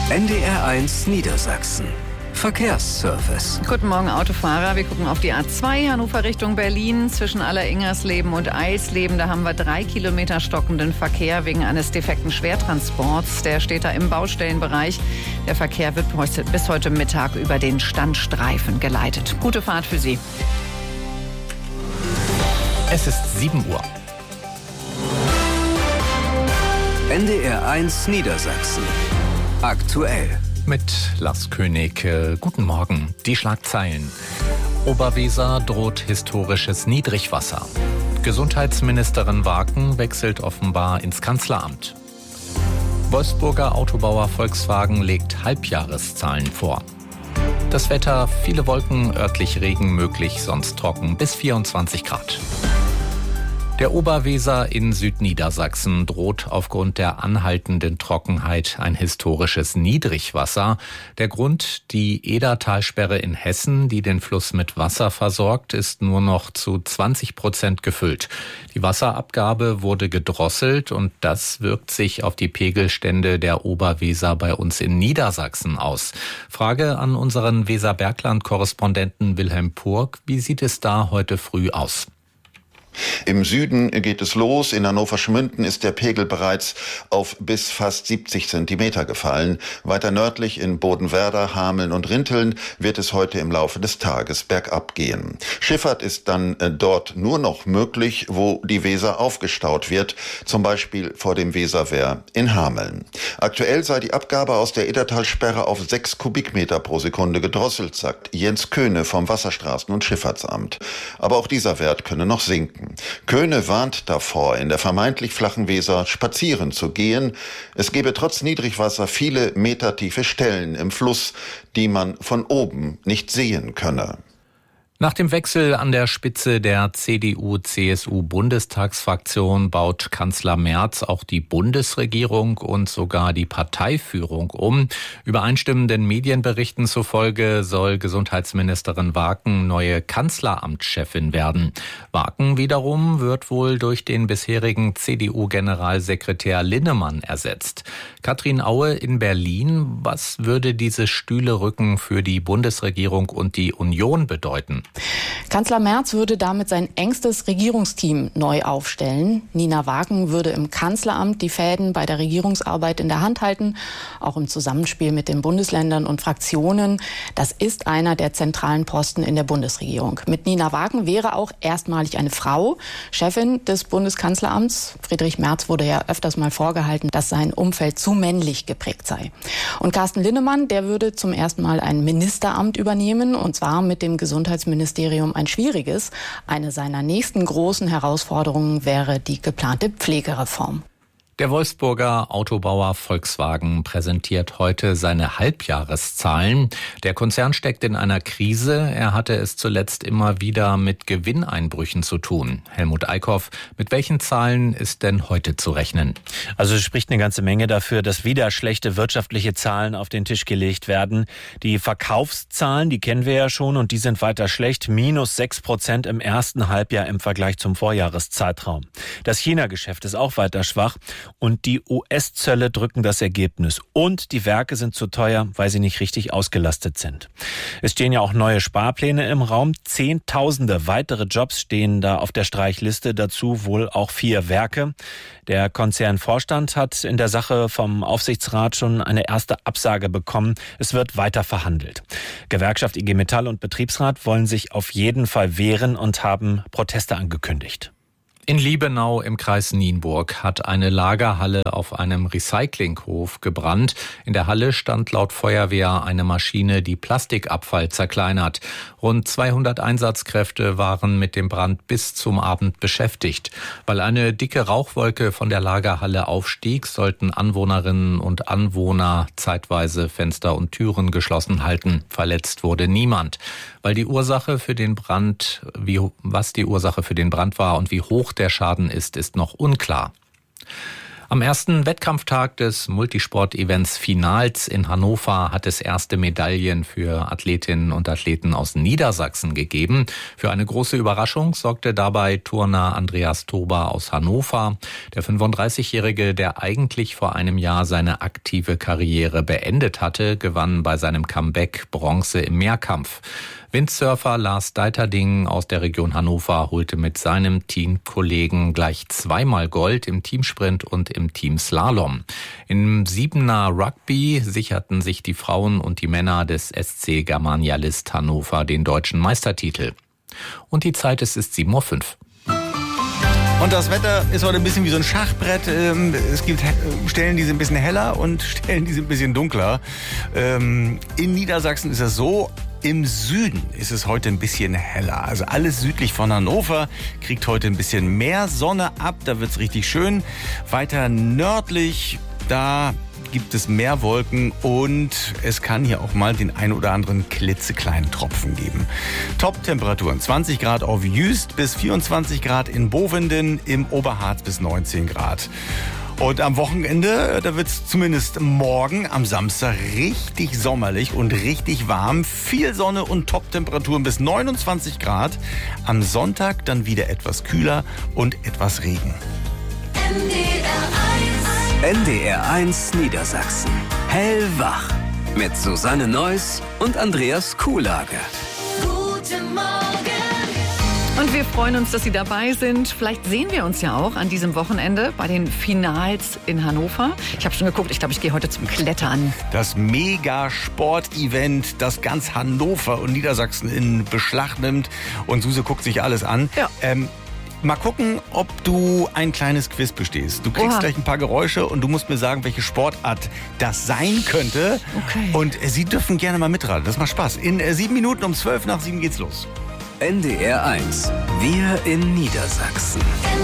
NDR1 Niedersachsen. Verkehrsservice. Guten Morgen, Autofahrer. Wir gucken auf die A2 Hannover Richtung Berlin. Zwischen Alleringersleben und Eisleben, da haben wir 3 Kilometer stockenden Verkehr wegen eines defekten Schwertransports. Der steht da im Baustellenbereich. Der Verkehr wird bis heute Mittag über den Standstreifen geleitet. Gute Fahrt für Sie. Es ist 7 Uhr. NDR1 Niedersachsen. Aktuell. Mit Lars König. Guten Morgen. Die Schlagzeilen. Oberweser droht historisches Niedrigwasser. Gesundheitsministerin Waken wechselt offenbar ins Kanzleramt. Wolfsburger Autobauer Volkswagen legt Halbjahreszahlen vor. Das Wetter, viele Wolken, örtlich Regen möglich, sonst trocken bis 24 Grad. Der Oberweser in Südniedersachsen droht aufgrund der anhaltenden Trockenheit ein historisches Niedrigwasser. Der Grund, die Edertalsperre in Hessen, die den Fluss mit Wasser versorgt, ist nur noch zu 20% gefüllt. Die Wasserabgabe wurde gedrosselt und das wirkt sich auf die Pegelstände der Oberweser bei uns in Niedersachsen aus. Frage an unseren Weserbergland-Korrespondenten Wilhelm Purg. Wie sieht es da heute früh aus? Im Süden geht es los. In Hannover-Schmünden ist der Pegel bereits auf bis fast 70 Zentimeter gefallen. Weiter nördlich in Bodenwerder, Hameln und Rinteln wird es heute im Laufe des Tages bergab gehen. Schifffahrt ist dann dort nur noch möglich, wo die Weser aufgestaut wird, zum Beispiel vor dem Weserwehr in Hameln. Aktuell sei die Abgabe aus der Edertalsperre auf 6 Kubikmeter pro Sekunde gedrosselt, sagt Jens Köhne vom Wasserstraßen- und Schifffahrtsamt. Aber auch dieser Wert könne noch sinken. Köhne warnt davor, in der vermeintlich flachen Weser spazieren zu gehen. Es gebe trotz Niedrigwasser viele metertiefe Stellen im Fluss, die man von oben nicht sehen könne. Nach dem Wechsel an der Spitze der CDU-CSU-Bundestagsfraktion baut Kanzler Merz auch die Bundesregierung und sogar die Parteiführung um. Übereinstimmenden Medienberichten zufolge soll Gesundheitsministerin Waken neue Kanzleramtschefin werden. Waken wiederum wird wohl durch den bisherigen CDU-Generalsekretär Linnemann ersetzt. Katrin Aue in Berlin, was würde diese Stühlerücken für die Bundesregierung und die Union bedeuten? Kanzler Merz würde damit sein engstes Regierungsteam neu aufstellen. Nina Waken würde im Kanzleramt die Fäden bei der Regierungsarbeit in der Hand halten, auch im Zusammenspiel mit den Bundesländern und Fraktionen. Das ist einer der zentralen Posten in der Bundesregierung. Mit Nina Waken wäre auch erstmalig eine Frau Chefin des Bundeskanzleramts. Friedrich Merz wurde ja öfters mal vorgehalten, dass sein Umfeld zu männlich geprägt sei. Und Carsten Linnemann, der würde zum ersten Mal ein Ministeramt übernehmen, und zwar mit dem Gesundheitsministerium ein schwieriges. Eine seiner nächsten großen Herausforderungen wäre die geplante Pflegereform. Der Wolfsburger Autobauer Volkswagen präsentiert heute seine Halbjahreszahlen. Der Konzern steckt in einer Krise. Er hatte es zuletzt immer wieder mit Gewinneinbrüchen zu tun. Helmut Eickhoff, mit welchen Zahlen ist denn heute zu rechnen? Also es spricht eine ganze Menge dafür, dass wieder schlechte wirtschaftliche Zahlen auf den Tisch gelegt werden. Die Verkaufszahlen, die kennen wir ja schon und die sind weiter schlecht. -6% im ersten Halbjahr im Vergleich zum Vorjahreszeitraum. Das China-Geschäft ist auch weiter schwach. Und die US-Zölle drücken das Ergebnis. Und die Werke sind zu teuer, weil sie nicht richtig ausgelastet sind. Es stehen ja auch neue Sparpläne im Raum. Zehntausende weitere Jobs stehen da auf der Streichliste. Dazu wohl auch 4 Werke. Der Konzernvorstand hat in der Sache vom Aufsichtsrat schon eine erste Absage bekommen. Es wird weiter verhandelt. Gewerkschaft IG Metall und Betriebsrat wollen sich auf jeden Fall wehren und haben Proteste angekündigt. In Liebenau im Kreis Nienburg hat eine Lagerhalle auf einem Recyclinghof gebrannt. In der Halle stand laut Feuerwehr eine Maschine, die Plastikabfall zerkleinert. Rund 200 Einsatzkräfte waren mit dem Brand bis zum Abend beschäftigt. Weil eine dicke Rauchwolke von der Lagerhalle aufstieg, sollten Anwohnerinnen und Anwohner zeitweise Fenster und Türen geschlossen halten. Verletzt wurde niemand. Was die Ursache für den Brand war und wie hoch der Schaden ist noch unklar. Am ersten Wettkampftag des Multisport-Events Finals in Hannover hat es erste Medaillen für Athletinnen und Athleten aus Niedersachsen gegeben. Für eine große Überraschung sorgte dabei Turner Andreas Tober aus Hannover. Der 35-Jährige, der eigentlich vor einem Jahr seine aktive Karriere beendet hatte, gewann bei seinem Comeback Bronze im Mehrkampf. Windsurfer Lars Deiterding aus der Region Hannover holte mit seinem Teamkollegen gleich zweimal Gold im Teamsprint und im Teamslalom. Im 7er Rugby sicherten sich die Frauen und die Männer des SC Germania List Hannover den deutschen Meistertitel. Und die Zeit ist 7:05 Uhr. Und das Wetter ist heute ein bisschen wie so ein Schachbrett. Es gibt Stellen, die sind ein bisschen heller und Stellen, die sind ein bisschen dunkler. In Niedersachsen ist das so. Im Süden ist es heute ein bisschen heller. Also alles südlich von Hannover kriegt heute ein bisschen mehr Sonne ab. Da wird's richtig schön. Weiter nördlich, da gibt es mehr Wolken und es kann hier auch mal den ein oder anderen klitzekleinen Tropfen geben. Top-Temperaturen 20 Grad auf Jüst bis 24 Grad in Bovenden, im Oberharz bis 19 Grad. Und am Wochenende, da wird es zumindest morgen am Samstag richtig sommerlich und richtig warm. Viel Sonne und Top-Temperaturen bis 29 Grad. Am Sonntag dann wieder etwas kühler und etwas Regen. NDR 1 Niedersachsen. Hellwach. Mit Susanne Neuss und Andreas Kuhlage. Guten Morgen. Und wir freuen uns, dass Sie dabei sind. Vielleicht sehen wir uns ja auch an diesem Wochenende bei den Finals in Hannover. Ich habe schon geguckt, ich glaube, ich gehe heute zum Klettern. Das Mega-Sport-Event, das ganz Hannover und Niedersachsen in Beschlag nimmt. Und Suse guckt sich alles an. Ja. Mal gucken, ob du ein kleines Quiz bestehst. Du kriegst gleich ein paar Geräusche und du musst mir sagen, welche Sportart das sein könnte. Okay. Und Sie dürfen gerne mal mitraten. Das macht Spaß. In 7 Minuten um 7:12 geht's los. NDR 1. Wir in Niedersachsen.